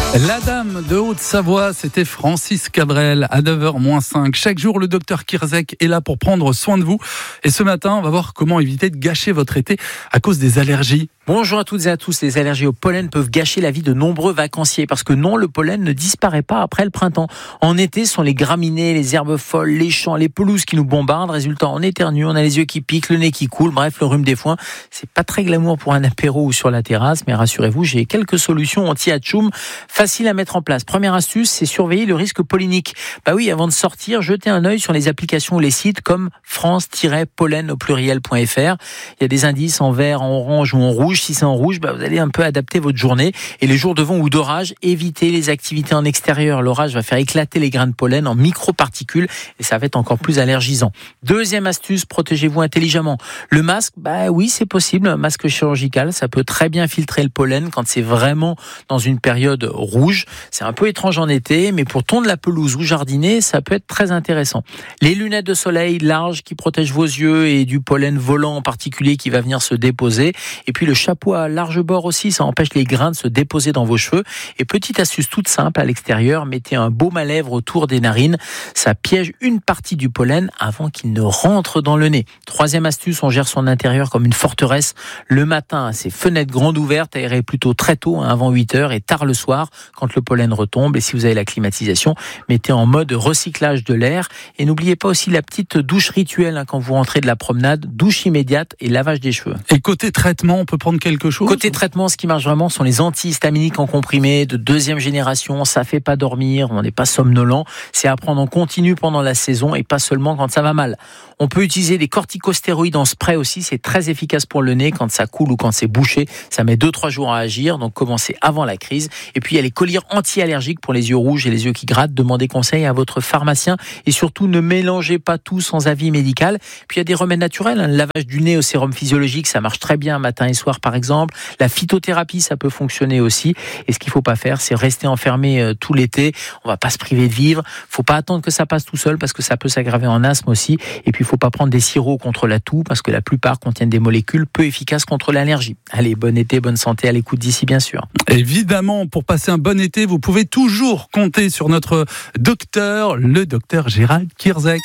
La dame de Haute-Savoie, c'était Francis Cabrel à 9h-5. Chaque jour, le docteur Kierzek est là pour prendre soin de vous. Et ce matin, on va voir comment éviter de gâcher votre été à cause des allergies. Bonjour à toutes et à tous. Les allergies au pollen peuvent gâcher la vie de nombreux vacanciers parce que non, le pollen ne disparaît pas après le printemps. En été, ce sont les graminées, les herbes folles, les champs, les pelouses qui nous bombardent. Résultat, on éternue, on a les yeux qui piquent, le nez qui coule, bref, le rhume des foins. C'est pas très glamour pour un apéro ou sur la terrasse, mais rassurez-vous, j'ai quelques solutions anti-atchoum faciles à mettre en place. Première astuce, c'est surveiller le risque pollinique. Bah oui, avant de sortir, jetez un œil sur les applications ou les sites comme france-pollen au pluriel.fr. Il y a des indices en vert, en orange ou en rouge. Si c'est en rouge, vous allez un peu adapter votre journée. Et les jours de vent ou d'orage, évitez les activités en extérieur. L'orage va faire éclater les grains de pollen en microparticules et ça va être encore plus allergisant. Deuxième astuce, protégez-vous intelligemment. Le masque, oui, c'est possible. Un masque chirurgical, ça peut très bien filtrer le pollen quand c'est vraiment dans une période rouge. C'est un peu étrange en été, mais pour tondre la pelouse ou jardiner, ça peut être très intéressant. Les lunettes de soleil larges qui protègent vos yeux et du pollen volant en particulier qui va venir se déposer. Et puis le chapeau à large bord aussi, ça empêche les grains de se déposer dans vos cheveux. Et petite astuce toute simple à l'extérieur, mettez un baume à lèvres autour des narines. Ça piège une partie du pollen avant qu'il ne rentre dans le nez. Troisième astuce, on gère son intérieur comme une forteresse. Le matin, ses fenêtres grandes ouvertes, aérez plutôt très tôt, avant 8h et tard le soir quand le pollen retombe. Et si vous avez la climatisation, mettez en mode recyclage de l'air. Et n'oubliez pas aussi la petite douche rituelle quand vous rentrez de la promenade, douche immédiate et lavage des cheveux. Et côté traitement, on peut prendre quelque chose? Côté traitement, ce qui marche vraiment sont les antihistaminiques en comprimé de deuxième génération. Ça fait pas dormir, on n'est pas somnolent. C'est à prendre en continu pendant la saison et pas seulement quand ça va mal. On peut utiliser des corticostéroïdes en spray aussi. C'est très efficace pour le nez quand ça coule ou quand c'est bouché. Ça met 2-3 jours à agir, donc commencez avant la crise. Et puis il y a les collyres anti-allergiques pour les yeux rouges et les yeux qui grattent. Demandez conseil à votre pharmacien et surtout ne mélangez pas tout sans avis médical. Puis il y a des remèdes naturels. Le lavage du nez au sérum physiologique, ça marche très bien matin et soir par exemple. La phytothérapie, ça peut fonctionner aussi. Et ce qu'il faut pas faire, c'est rester enfermé tout l'été. On va pas se priver de vivre. Faut pas attendre que ça passe tout seul parce que ça peut s'aggraver en asthme aussi. Et puis il faut pas prendre des sirops contre la toux parce que la plupart contiennent des molécules peu efficaces contre l'allergie. Allez, bon été, bonne santé à l'écoute d'ici bien sûr. Évidemment, pour passer un bon été, vous pouvez toujours compter sur notre docteur, le docteur Gérald Kierzek.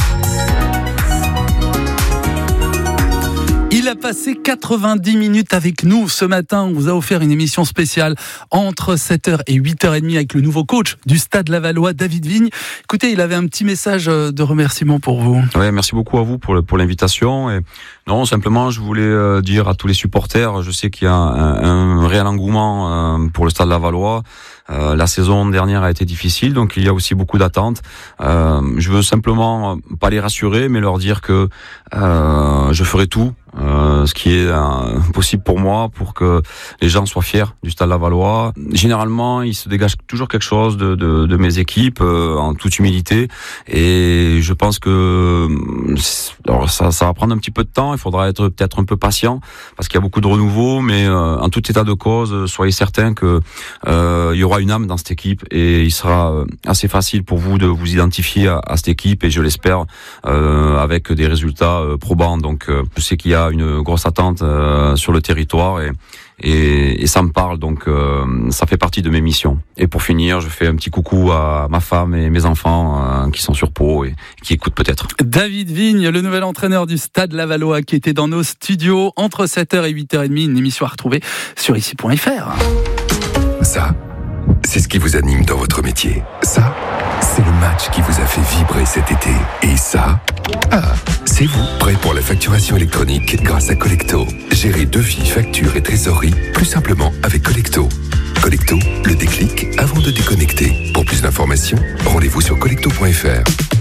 Il a passé 90 minutes avec nous ce matin. On vous a offert une émission spéciale entre 7h et 8h30 avec le nouveau coach du Stade Lavallois, David Vigne. Écoutez, il avait un petit message de remerciement pour vous. Ouais, merci beaucoup à vous pour l'invitation. Et non, simplement, je voulais dire à tous les supporters, je sais qu'il y a un réel engouement pour le Stade Lavallois. La saison dernière a été difficile, donc il y a aussi beaucoup d'attentes. Je veux simplement pas les rassurer, mais leur dire que je ferai tout, ce qui est possible pour moi, pour que les gens soient fiers du Stade Lavallois. Généralement, il se dégage toujours quelque chose de mes équipes, en toute humilité, et je pense que alors ça va prendre un petit peu de temps. Il faudra être peut-être un peu patient parce qu'il y a beaucoup de renouveau, mais en tout état de cause, soyez certains que il y aura une âme dans cette équipe et il sera assez facile pour vous de vous identifier à cette équipe, et je l'espère avec des résultats probants. Donc je sais qu'il y a une grosse attente sur le territoire et ça me parle, donc ça fait partie de mes missions. Et pour finir, je fais un petit coucou à ma femme et mes enfants qui sont sur Pau et qui écoutent peut-être. David Vigne, le nouvel entraîneur du Stade Lavallois, qui était dans nos studios entre 7h et 8h30, une émission à retrouver sur ici.fr. Ça, c'est ce qui vous anime dans votre métier. Ça, c'est le match qui vous a fait vibrer cet été. Et ça, c'est vous, prêt pour la facturation électronique grâce à Collecto. Gérez devis, factures et trésorerie plus simplement avec Collecto. Collecto, le déclic avant de déconnecter. Pour plus d'informations, rendez-vous sur collecto.fr.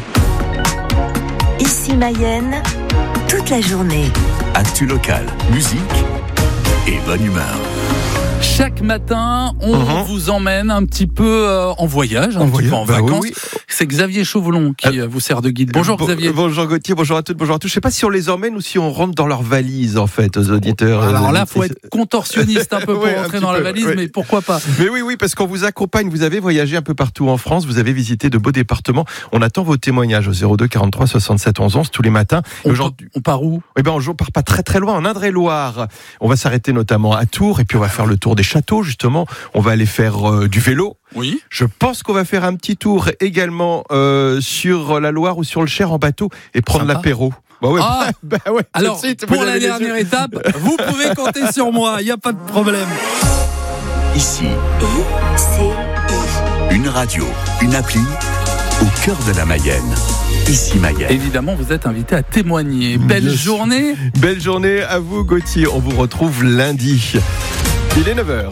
Ici Mayenne, toute la journée. Actu local, musique et bonne humeur. Chaque matin, on vous emmène un petit peu en voyage, un petit peu en vacances. Oui. c'est Xavier Chauvelon qui vous sert de guide. Bonjour Xavier. Bonjour Gauthier, bonjour à toutes, bonjour à tous. Je ne sais pas si on les emmène ou si on rentre dans leur valise en fait, aux auditeurs. Alors là, il faut être contorsionniste un peu pour rentrer dans la valise, mais pourquoi pas. Mais oui, parce qu'on vous accompagne, vous avez voyagé un peu partout en France, vous avez visité de beaux départements. On attend vos témoignages au 02 43 67 11 11 tous les matins. On part où ? On part pas très loin, en Indre-et-Loire. On va s'arrêter notamment à Tours et puis on va faire le tour des châteaux justement. On va aller faire du vélo. Oui. Je pense qu'on va faire un petit tour également sur la Loire ou sur le Cher en bateau et prendre l'apéro. Alors, pour la dernière étape, vous pouvez compter sur moi, il n'y a pas de problème. Ici, une radio, une appli au cœur de la Mayenne. Ici Mayenne. Évidemment, vous êtes invité à témoigner. Belle journée. Belle journée à vous Gauthier, on vous retrouve lundi. Il est 9h.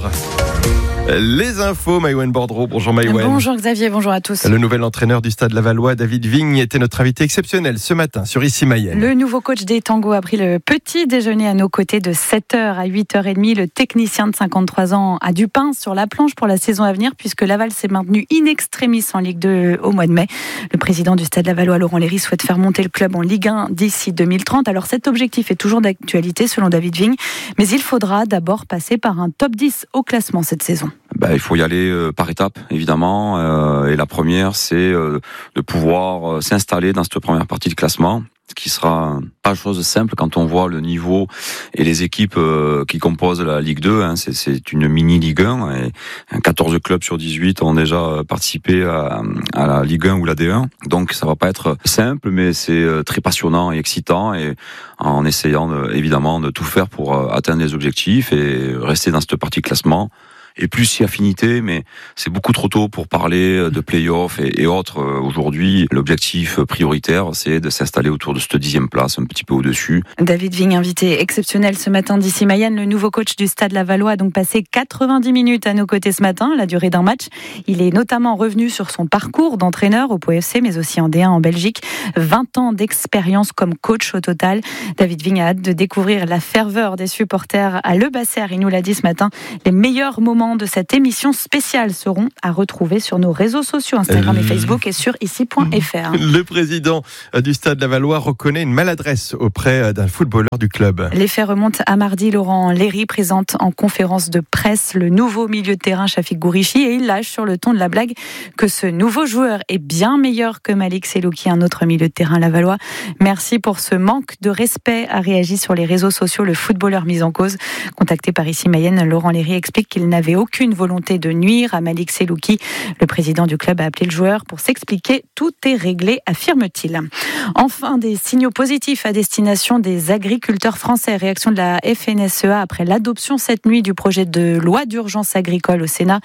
Les infos, Maïwenn Bordreau. Bonjour Maïwenn. Bonjour Xavier, bonjour à tous. Le nouvel entraîneur du Stade Lavallois, David Vigne, était notre invité exceptionnel ce matin sur Ici Mayenne. Le nouveau coach des Tangos a pris le petit déjeuner à nos côtés de 7h à 8h30. Le technicien de 53 ans a du pain sur la planche pour la saison à venir puisque Laval s'est maintenu in extremis en Ligue 2 au mois de mai. Le président du Stade Lavallois, Laurent Léry, souhaite faire monter le club en Ligue 1 d'ici 2030. Alors cet objectif est toujours d'actualité selon David Vigne, mais il faudra d'abord passer par un top 10 au classement cette saison. Il faut y aller par étapes, évidemment. Et la première, c'est de pouvoir s'installer dans cette première partie de classement, ce qui sera pas chose simple quand on voit le niveau et les équipes qui composent la Ligue 2. C'est une mini Ligue 1 et 14 clubs sur 18 ont déjà participé à la Ligue 1 ou la D1. Donc ça va pas être simple, mais c'est très passionnant et excitant, et en essayant évidemment de tout faire pour atteindre les objectifs et rester dans cette partie de classement. Et plus si affinité, mais c'est beaucoup trop tôt pour parler de play-off et autres. Aujourd'hui, l'objectif prioritaire, c'est de s'installer autour de cette 10e place, un petit peu au-dessus. David Vigne, invité exceptionnel ce matin d'Ici Mayenne. Le nouveau coach du Stade Lavallois a donc passé 90 minutes à nos côtés ce matin, la durée d'un match. Il est notamment revenu sur son parcours d'entraîneur au Pau FC, mais aussi en D1 en Belgique. 20 ans d'expérience comme coach au total. David Vigne a hâte de découvrir la ferveur des supporters à Le Basser. Il nous l'a dit ce matin, les meilleurs moments de cette émission spéciale seront à retrouver sur nos réseaux sociaux, Instagram et Facebook, et sur ici.fr. Le président du Stade Lavallois reconnaît une maladresse auprès d'un footballeur du club. Les faits remontent à mardi. Laurent Léry présente en conférence de presse le nouveau milieu de terrain Chafik Gourichi, et il lâche sur le ton de la blague que ce nouveau joueur est bien meilleur que Malik Selouki, un autre milieu de terrain lavallois. Merci pour ce manque de respect, a réagi sur les réseaux sociaux le footballeur mis en cause. Contacté par Ici Mayenne, Laurent Léry explique qu'il n'avait aucune volonté de nuire à Malik Selouki. Le président du club a appelé le joueur pour s'expliquer. Tout est réglé, affirme-t-il. Enfin, des signaux positifs à destination des agriculteurs français. Réaction de la FNSEA après l'adoption cette nuit du projet de loi d'urgence agricole au Sénat.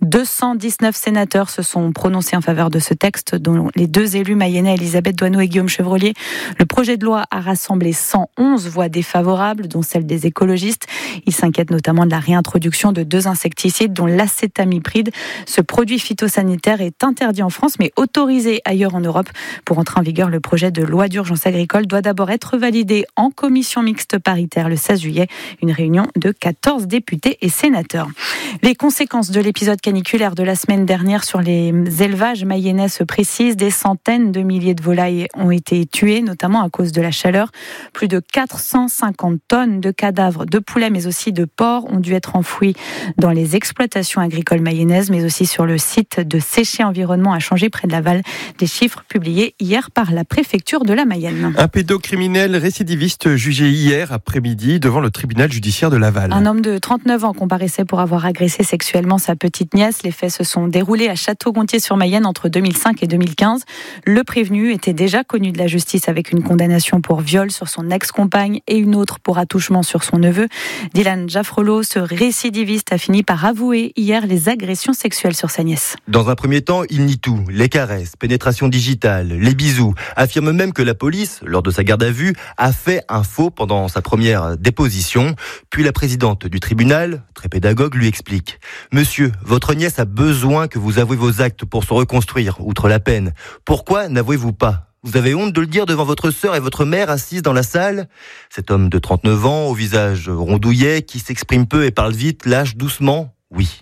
219 sénateurs se sont prononcés en faveur de ce texte, dont les deux élus mayennais, Elisabeth Doineau et Guillaume Chevrollier. Le projet de loi a rassemblé 111 voix défavorables, dont celle des écologistes. Ils s'inquiètent notamment de la réintroduction de 2 insecticides, dont l'acétamipride. Ce produit phytosanitaire est interdit en France, mais autorisé ailleurs en Europe. Pour entrer en vigueur, le projet de loi d'urgence agricole doit d'abord être validé en commission mixte paritaire le 16 juillet. Une réunion de 14 députés et sénateurs. Les conséquences de l'épisode caniculaire de la semaine dernière sur les élevages mayennais se précisent. Des centaines de milliers de volailles ont été tuées, notamment à cause de la chaleur. Plus de 450 tonnes de cadavres de poulets, mais aussi de porcs, ont dû être enfouis dans les exploitations agricoles mayennaises, mais aussi sur le site de Séché Environnement à Changé, près de Laval. Des chiffres publiés hier par la préfecture de la Mayenne. Un pédocriminel récidiviste jugé hier après-midi devant le tribunal judiciaire de Laval. Un homme de 39 ans comparaissait pour avoir agressé sexuellement sa petite nièce. Les faits se sont déroulés à Château-Gontier-sur-Mayenne entre 2005 et 2015. Le prévenu était déjà connu de la justice avec une condamnation pour viol sur son ex-compagne et une autre pour attouchement sur son neveu. Dylan Jaffrelot, ce récidiviste, a fini par avouer hier les agressions sexuelles sur sa nièce. Dans un premier temps, il nie tout. Les caresses, pénétration digitale, les bisous. Affirme même que la police, lors de sa garde à vue, a fait un faux pendant sa première déposition. Puis la présidente du tribunal, très pédagogue, lui explique. « Monsieur, votre nièce a besoin que vous avouez vos actes pour se reconstruire, outre la peine. Pourquoi n'avouez-vous pas ? Vous avez honte de le dire devant votre sœur et votre mère assises dans la salle ?» Cet homme de 39 ans, au visage rondouillet, qui s'exprime peu et parle vite, lâche doucement. Oui.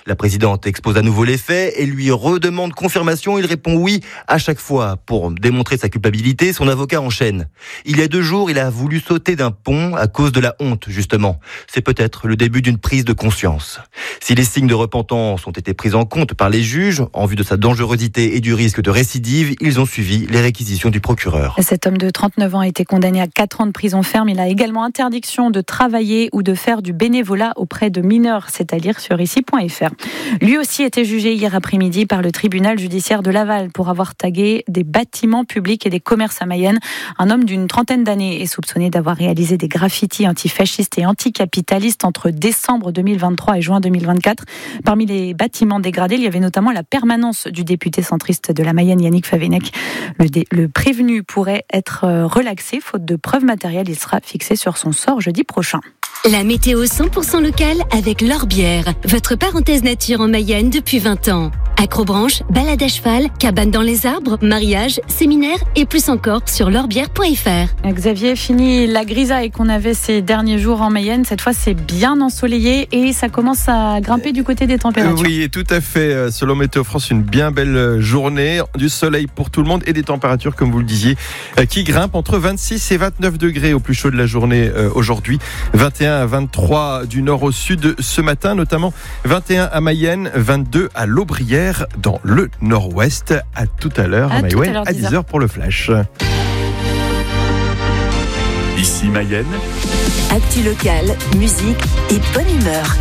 La présidente expose à nouveau les faits et lui redemande confirmation. Il répond oui à chaque fois. Pour démontrer sa culpabilité, son avocat enchaîne. Il y a 2 jours, il a voulu sauter d'un pont à cause de la honte, justement. C'est peut-être le début d'une prise de conscience. Si les signes de repentance ont été pris en compte par les juges, en vue de sa dangerosité et du risque de récidive, ils ont suivi les réquisitions du procureur. Cet homme de 39 ans a été condamné à 4 ans de prison ferme. Il a également interdiction de travailler ou de faire du bénévolat auprès de mineurs. C'est à lire sur ici.fr. Lui aussi était jugé hier après-midi par le tribunal judiciaire de Laval pour avoir tagué des bâtiments publics et des commerces à Mayenne. Un homme d'une trentaine d'années est soupçonné d'avoir réalisé des graffitis antifascistes et anticapitalistes entre décembre 2023 et juin 2024. Parmi les bâtiments dégradés, il y avait notamment la permanence du député centriste de la Mayenne, Yannick Favennec. Le prévenu pourrait être relaxé, faute de preuves matérielles. Il sera fixé sur son sort jeudi prochain. La météo 100% locale avec L'Orbière, votre parenthèse nature en Mayenne depuis 20 ans. Acrobranche, balade à cheval, cabane dans les arbres, mariage, séminaire et plus encore sur l'orbière.fr. Xavier, fini la grisaille qu'on avait ces derniers jours en Mayenne. Cette fois, c'est bien ensoleillé et ça commence à grimper du côté des températures. Oui, tout à fait. Selon Météo France, une bien belle journée. Du soleil pour tout le monde et des températures, comme vous le disiez, qui grimpent entre 26 et 29 degrés au plus chaud de la journée aujourd'hui. 21 à 23 du nord au sud ce matin, notamment 21 à Mayenne, 22 à l'Aubrière dans le nord-ouest. À tout à l'heure, à 10h pour le flash. Ici Mayenne. Actu locale, musique et bonne humeur.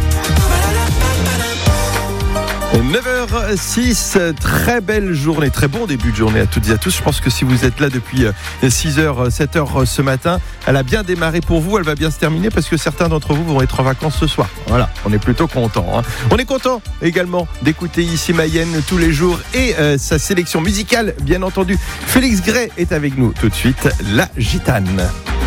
9h06, très belle journée, très bon début de journée à toutes et à tous. Je pense que si vous êtes là depuis 6h, 7h ce matin, elle a bien démarré pour vous, elle va bien se terminer parce que certains d'entre vous vont être en vacances ce soir. Voilà, on est plutôt contents. On est content également d'écouter ici Mayenne tous les jours et sa sélection musicale, bien entendu. Félix Gray est avec nous tout de suite, La Gitane.